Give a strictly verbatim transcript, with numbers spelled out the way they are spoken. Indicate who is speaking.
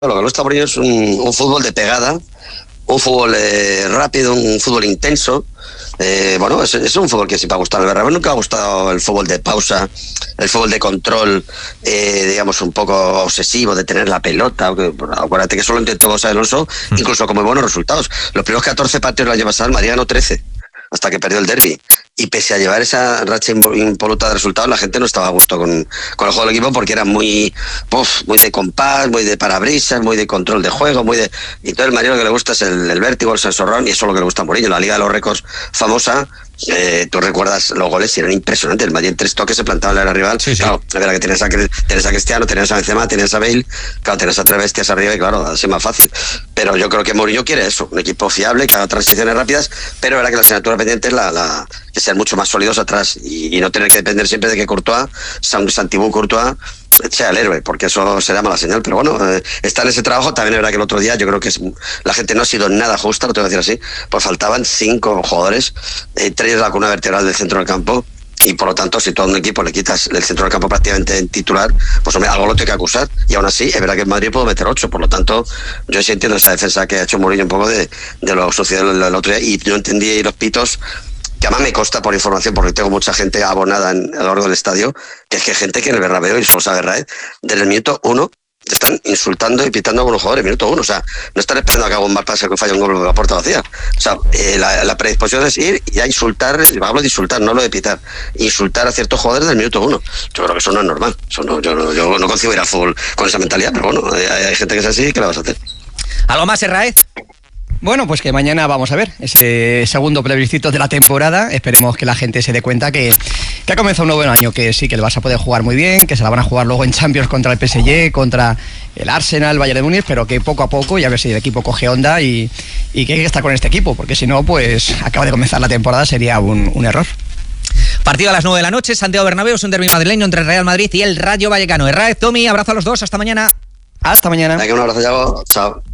Speaker 1: Lo que gusta Mourinho es un, un fútbol de pegada, un fútbol eh, rápido, un fútbol intenso. Eh, bueno, es, es un fútbol que siempre ha gustado. El Bernabéu nunca ha gustado el fútbol de pausa, el fútbol de control, eh, digamos, un poco obsesivo, de tener la pelota. Acuérdate que solo intentó Xabi Alonso, mm. incluso con muy buenos resultados. Los primeros catorce partidos del año pasado, el Madrid ganó trece, hasta que perdió el derbi. Y pese a llevar esa racha impoluta de resultados, la gente no estaba a gusto con, con el juego del equipo, porque era muy, uf, muy de compás, muy de parabrisas, muy de control de juego, muy de... Y entonces el Madrid lo que le gusta es el, el vértigo, el sensorrón, y eso es lo que le gusta a Mourinho. La Liga de los Récords famosa, eh, tú recuerdas los goles y eran impresionantes. El Madrid en tres toques se plantaba en el rival. Sí, sí. Claro, es verdad que tienes a, tienes a Cristiano, tienes a Benzema, tienes a Bale, claro, tienes a tres bestias arriba y claro, así es más fácil. Pero yo creo que Mourinho quiere eso, un equipo fiable, que haga transiciones rápidas, pero es verdad que la asignatura pendiente es la... la que sean mucho más sólidos atrás y, y no tener que depender siempre de que Courtois, Santibú Courtois, sea el héroe, porque eso será mala señal. Pero bueno, eh, está en ese trabajo. También es verdad que el otro día yo creo que es, la gente no ha sido nada justa, lo tengo que decir así, pues faltaban cinco jugadores, eh, tres de la columna vertebral del centro del campo, y por lo tanto, si todo un equipo le quitas el centro del campo prácticamente en titular, pues hombre, algo lo tiene que acusar. Y aún así, es verdad que en Madrid puedo meter ocho. Por lo tanto, yo sí entiendo esa defensa que ha hecho Mourinho un poco de, de lo sucedido el, el otro día, y yo entendí los pitos, que además me consta por información, porque tengo mucha gente abonada en, a lo largo del estadio, que es que hay gente que en el Bernabéu, y solo sabe Raed, desde el minuto uno te están insultando y pitando a algunos jugadores, minuto uno. O sea, no están esperando a que haga un mal pase, que falla un gol de la puerta vacía. O sea, eh, la, la predisposición es ir y a insultar, hablo de insultar, no hablo de pitar, insultar a ciertos jugadores del minuto uno. Yo creo que eso no es normal. Eso no, yo, no, yo no concibo ir al fútbol con esa mentalidad, pero bueno, hay, hay gente que es así, ¿qué le vas a hacer?
Speaker 2: ¿Algo más, Raed?
Speaker 3: Bueno, pues que mañana vamos a ver ese segundo plebiscito de la temporada. Esperemos que la gente se dé cuenta que, que ha comenzado un nuevo año, que sí, que el Barça puede jugar muy bien, que se la van a jugar luego en Champions contra el P S G, contra el Arsenal, Bayern de Múnich, pero que poco a poco, y a ver si el equipo coge onda y, y que hay que estar con este equipo, porque si no, pues acaba de comenzar la temporada, sería un, un error.
Speaker 2: Partido a las nueve de la noche, Santiago Bernabéu, es un derbi madrileño entre el Real Madrid y el Rayo Vallecano. Raed, Tommy, abrazo a los dos, hasta mañana.
Speaker 3: Hasta mañana.
Speaker 1: Venga, un abrazo, Yago. Chao.